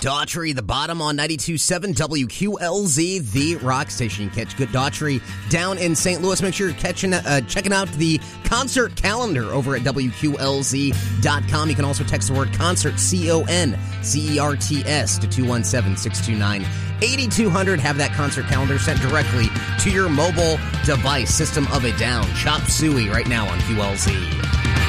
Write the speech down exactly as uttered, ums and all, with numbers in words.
Daughtry, the bottom on ninety-two point seven W Q L Z, the rock station. You can catch Good Daughtry down in Saint Louis. Make sure you're catching, uh, checking out the concert calendar over at W Q L Z dot com. You can also text the word concert, C O N C E R T S, to two one seven, six two nine, eight two zero zero. Have that concert calendar sent directly to your mobile device. System of a Down. Chop Suey right now on Q L Z.